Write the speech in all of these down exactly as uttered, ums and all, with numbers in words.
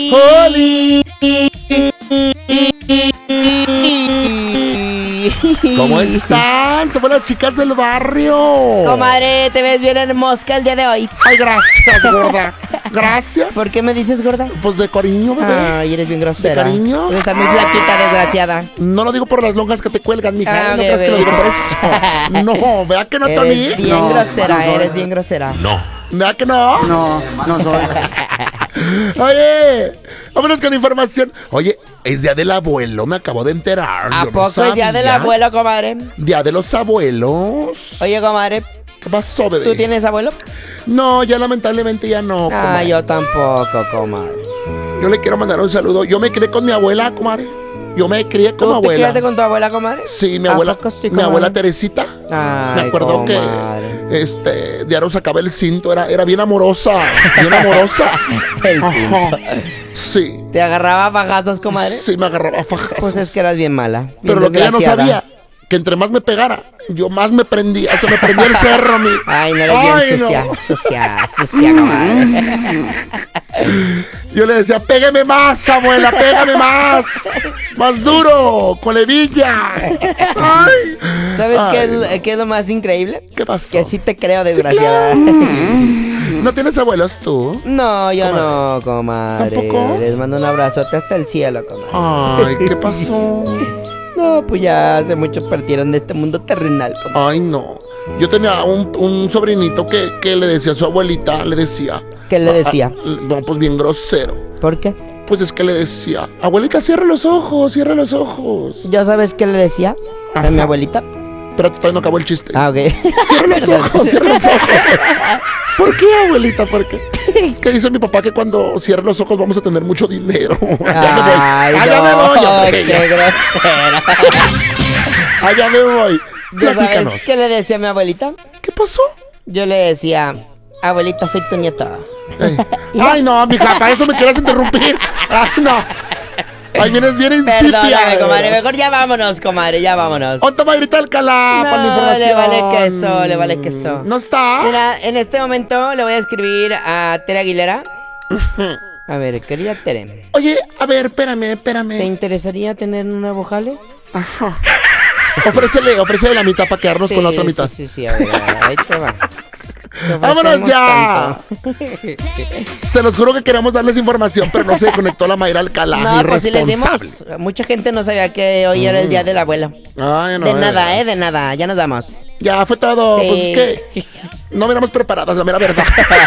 ¡Holi! ¿Cómo están? Somos las chicas del barrio. Comadre, te ves bien hermosa el día de hoy. Ay, gracias, gorda. Gracias. ¿Por qué me dices gorda? Pues de cariño, bebé. Ay, eres bien grosera. ¿De cariño? Estás muy flaquita, desgraciada. No lo digo por las lonjas que te cuelgan, mija. Ah, No bebé. creas que lo digo por eso. No, ¿vea que no, Tony? Eres bien No, grosera, no soy. eres bien grosera. No. ¿Vea que no? No, no soy. Oye, vámonos con información. Oye, es día del abuelo, me acabo de enterar. ¿A Yo no poco es día del sabía. abuelo, comadre? Día de los abuelos. Oye, comadre, ¿Qué pasó, bebé? ¿tú tienes abuelo? No, ya lamentablemente ya no, Ah, comadre. yo tampoco, comadre. Yo le quiero mandar un saludo. Yo me crié con mi abuela, comadre. Yo me crié como ¿Tú te abuela. criaste con tu abuela, comadre? Sí, mi ¿A abuela, poco sí, mi comadre? abuela Teresita. Ay, me acuerdo comadre. que este diario sacaba el cinto, era, era bien amorosa, bien amorosa. El cinto. Sí. ¿Te agarraba a fajazos, comadre? Sí, me agarraba a fajazos. Pues es que eras bien mala. bien Pero lo que ella no desgraciada. sabía, que entre más me pegara, yo más me prendía, se me prendía el cerro a mí. Ay, no eres Ay, bien no. sucia, sucia, sucia, comadre. Yo le decía, pégame más, abuela, pégame más. Más duro, con levilla. Ay. ¿Sabes Ay, qué es, qué es lo más increíble? ¿Qué pasó? Que sí te creo, Sí, desgraciada. claro. ¿No tienes abuelos tú? No, yo Comadre. no, comadre. ¿Tampoco? Les mando un abrazote hasta el cielo, comadre. Ay, ¿qué pasó? No, pues ya hace mucho partieron de este mundo terrenal, comadre. Ay, no. Yo tenía un, un sobrinito que, que le decía a su abuelita, le decía... ¿Qué le decía? ah, no, pues bien grosero. ¿Por qué? Pues es que le decía, abuelita, cierra los ojos, cierra los ojos. ¿Ya sabes qué le decía a mi abuelita? Pero todavía no acabó el chiste. Ah, ok. Cierra los ojos, cierra los ojos. ¿Por qué, abuelita? ¿Por qué? Es que dice mi papá que cuando cierre los ojos vamos a tener mucho dinero. Allá me voy. Ay, Allá me no, voy. hombre, qué grosera. Allá me voy. ¿Ya Platícanos. sabes qué le decía a mi abuelita? ¿Qué pasó? Yo le decía, abuelita, soy tu nieta. Ay, Ay, no, mija, para eso me quieres interrumpir. Ay, no. Ay, vienes bien insípida. Perdóname, comadre, mejor ya vámonos, comadre, ya vámonos. ¿Dónde va Mayrita Alcalá para la No, información? le vale queso, le vale queso. ¿No está? Mira, en este momento le voy a escribir a Tere Aguilera. A ver, querida Tere, Oye, a ver, espérame, ¿te espérame. interesaría tener un nuevo jale? Ajá. Ofrécele, ofrécele la mitad para quedarnos con la otra mitad. Sí, sí, sí, a ver, a ver, ahí te va. Te ¡Vámonos ofrecemos ya! tanto. Se los juro que queríamos darles información, pero no se conectó la Mayra Alcalá. No, pues si les irresponsable. dimos. Mucha gente no sabía que hoy era el día del abuelo. Ay, no, De nada, veras. eh, de nada. Ya nos vamos. Ya fue todo. Sí. Pues es que no miramos preparadas, la mera verdad.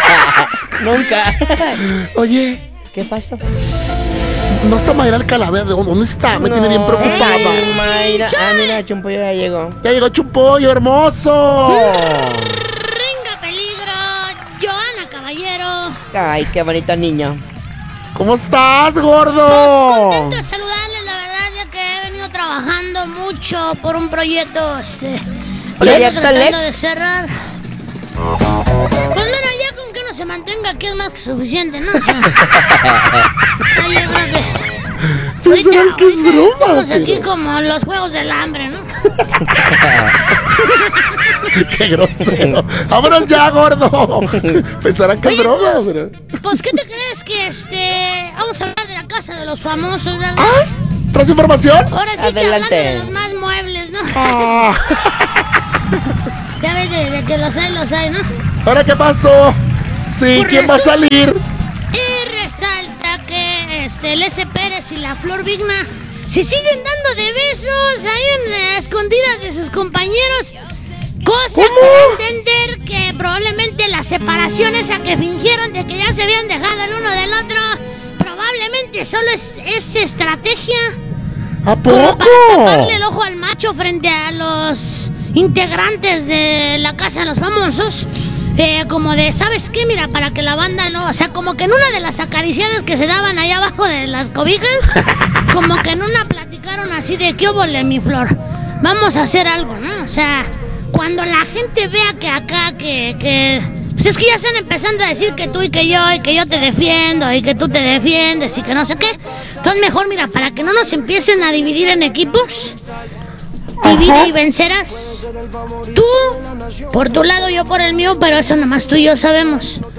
Nunca. Oye, ¿Qué pasó? no está Mayra Alcalá, ¿verdad? ¿Dónde está? Me tiene bien No, preocupada. Mayra. Ah, mira, Chumpollo ya llegó. Ya llegó Chumpollo, hermoso. Ringa peligro, Joana Caballero. Ay, qué bonito niño. ¿Cómo estás, Pues gordo? contento de saludarles, la verdad, ya que he venido trabajando mucho por un proyecto, este, ¿Proyecto tratando Lex? de cerrar. Pues mira, ya con que uno se mantenga aquí es más que suficiente, ¿no? O sea, ay, yo creo que... Pensarán que es ahorita broma. estamos pero- aquí como los juegos del hambre, ¿no? Qué grosero. Vámonos ya, gordo. Pensarán que es Oye, broma, pues, pero... Pues, ¿qué te crees que este... Vamos a hablar de la casa de los famosos, ¿verdad? ¿Ah? ¿Traes información? Ahora sí que Adelante. hablando de los más muebles, ¿no? Ah. Ya ves de, de que los hay, los hay, ¿no? ¿Ahora qué pasó? Sí, Pues ¿quién va a salir? Y resalta que este, el S. Pérez y la Flor Vigna se siguen dando de besos ahí en las escondidas de sus compañeros. Cosa ¿Cómo? que da a entender que probablemente la separación esa que fingieron de que ya se habían dejado el uno del otro, probablemente solo es, es estrategia. ¿A Como para poco? taparle el ojo al macho frente a los integrantes de la Casa de los Famosos. Eh, como de, ¿sabes qué? Mira, para que la banda no... O sea, como que en una de las acariciadas que se daban allá abajo de las cobijas, como que en una platicaron así de, ¿qué óvole, mi Flor? Vamos a hacer algo, ¿no? O sea, cuando la gente vea que acá, que... que pues es que ya están empezando a decir que tú y que yo, y que yo te defiendo, y que tú te defiendes, y que no sé qué. Entonces mejor, mira, para que no nos empiecen a dividir en equipos, divide Ajá. y vencerás. Tú por tu lado, yo por el mío, pero eso nomás tú y yo sabemos.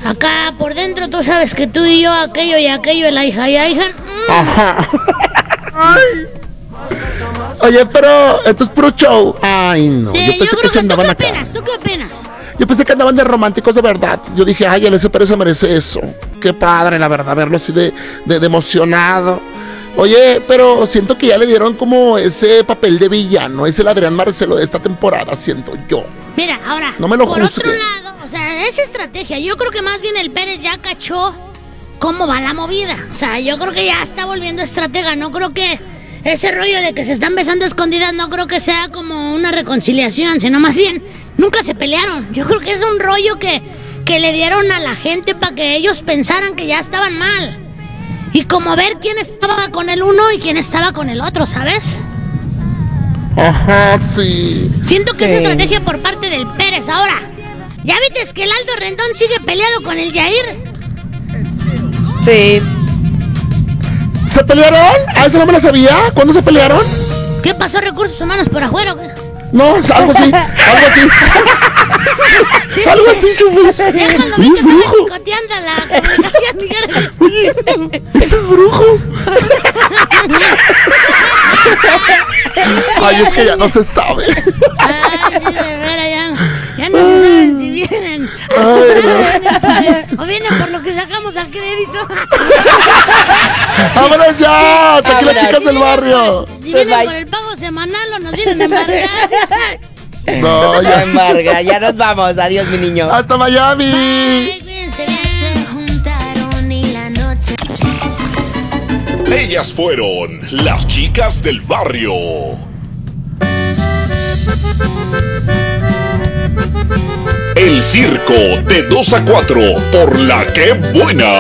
acá por dentro tú sabes que tú y yo, aquello y aquello, la hija y la hija. Mm. Ajá. Ay. Oye, pero esto es puro show. Ay, no. Sí, yo pensé yo creo que se que, ¿tú andaban qué acá. opinas? ¿Tú qué opinas? Yo pensé que andaban de románticos de verdad. Yo dije, ay, el S P R se merece eso. Qué padre, la verdad, verlo así de, de, de emocionado. Oye, pero siento que ya le dieron como ese papel de villano. Es el Adrián Marcelo de esta temporada, siento yo. Mira, ahora, No me lo por juzgue. otro lado, o sea, esa estrategia, yo creo que más bien el Pérez ya cachó cómo va la movida. O sea, yo creo que ya está volviendo estratega. No creo que ese rollo de que se están besando a escondidas, no creo que sea como una reconciliación, sino más bien, nunca se pelearon. Yo creo que es un rollo que, que le dieron a la gente para que ellos pensaran que ya estaban mal. Y como ver quién estaba con el uno y quién estaba con el otro, ¿sabes? Ajá, sí. Siento que Sí. es estrategia por parte del Pérez. Ahora, ¿ya viste que el Aldo Rendón sigue peleado con el Jair? Sí. ¿Se pelearon? ¿A eso no me lo sabía? ¿Cuándo se pelearon? ¿Qué pasó, recursos humanos por afuera? o qué? No, algo así, algo así. Sí, Algo sí. así, chupo. Ya cuando Oye, vi que es estaba brujo. chicoteando la comunicación, dijeron, Oye, este es brujo. Ay, es que ya no se sabe. ay, sí, de veras, ya, ya no se saben si vienen. Ay, O vienen por lo que sacamos a crédito. ¡Vámonos ya! ¡Hasta aquí las Vámonos. chicas del barrio! Si Pues vienen bye. por el pago semanal o nos vienen a embargar. No, Ya, ya. embarga, ya nos vamos. Adiós, mi niño. ¡Hasta Miami! Ay, cuídense bien. Se juntaron y la noche. Ellas fueron las chicas del barrio. El circo de dos a cuatro por La Que Buena.